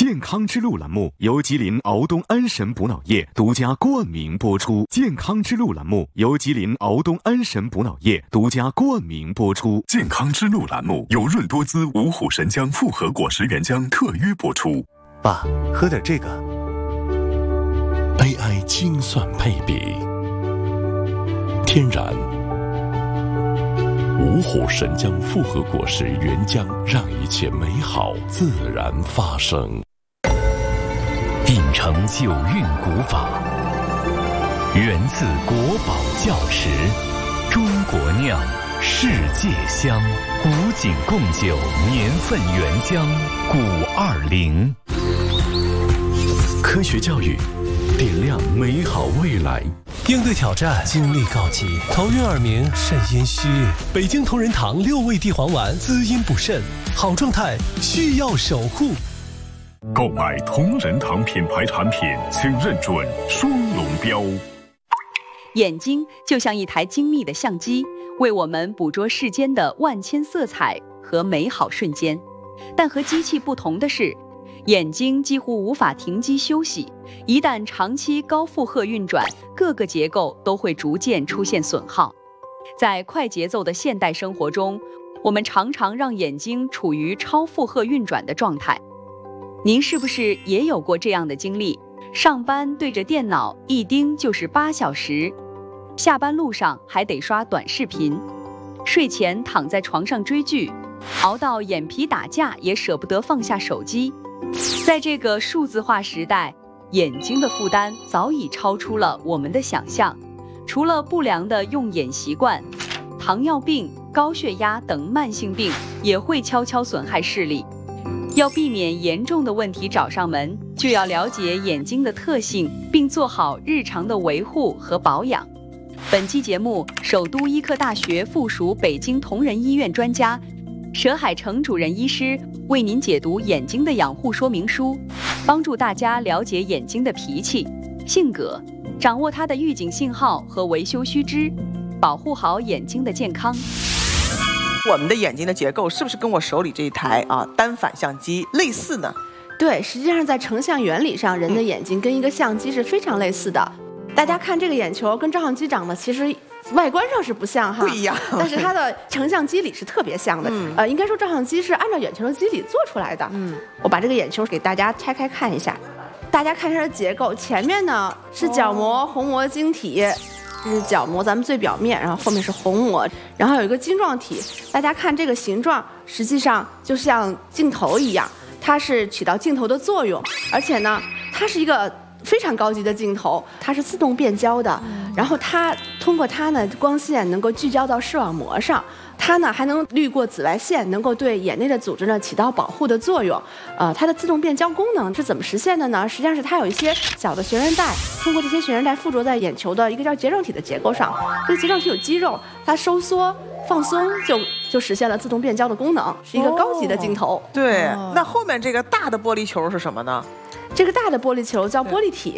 健康之路栏目由吉林敖东安神补脑液独家冠名播出。健康之路栏目由吉林敖东安神补脑液独家冠名播出。 健康之路栏目由润多滋五虎神姜复合果实原浆特约播出。 爸，喝点这个。 AI 精算配比，天然五虎神姜复合果实原浆，让一切美好自然发生。 秉承九韵古法，源自国宝窖池，中国酿，世界香，古井贡酒年份原浆520。 科学教育，点亮美好未来。 应对挑战，精力告急，头晕耳鸣，肾阴虚。北京同仁堂6味地黄丸，滋阴补肾，好状态需要守护。 购买同仁堂品牌产品，请认准双龙标。 眼睛就像一台精密的相机，为我们捕捉世间的万千色彩和美好瞬间。但和机器不同的是，眼睛几乎无法停机休息，一旦长期高负荷运转，各个结构都会逐渐出现损耗。在快节奏的现代生活中，我们常常让眼睛处于超负荷运转的状态。您是不是也有过这样的经历？上班对着电脑一盯就是8小时，下班路上还得刷短视频，睡前躺在床上追剧，熬到眼皮打架也舍不得放下手机。在这个数字化时代，眼睛的负担早已超出了我们的想象。除了不良的用眼习惯，糖尿病、高血压等慢性病也会悄悄损害视力。要避免严重的问题找上门，就要了解眼睛的特性，并做好日常的维护和保养。本期节目，首都医科大学附属北京同仁医院专家佘海成主任医师为您解读眼睛的养护说明书，帮助大家了解眼睛的脾气、性格，掌握它的预警信号和维修须知，保护好眼睛的健康。 我们的眼睛的结构是不是跟我手里这一台单反相机类似呢？ 对，实际上在成像原理上，人的眼睛跟一个相机是非常类似的。大家看这个眼球跟照相机长得其实外观上是不像哈， 不一样， 但是它的成像机理是特别像的。应该说照相机是按照眼球的机理做出来的。我把这个眼球给大家拆开看一下，大家看它的结构，前面呢是角膜、虹膜晶体。这是角膜，咱们最表面，然后后面是虹膜，然后有一个晶状体。大家看这个形状，实际上就像镜头一样，它是起到镜头的作用，而且呢，它是一个非常高级的镜头，它是自动变焦的。然后它通过它呢，光线能够聚焦到视网膜上，它呢还能滤过紫外线，能够对眼内的组织呢起到保护的作用。它的自动变焦功能是怎么实现的呢？实际上是它有一些小的悬韧带，通过这些悬韧带附着在眼球的一个叫睫状体的结构上，这个睫状体有肌肉，它收缩放松就实现了自动变焦的功能，是一个高级的镜头。 对，那后面这个大的玻璃球是什么呢？ 这个大的玻璃球叫玻璃体。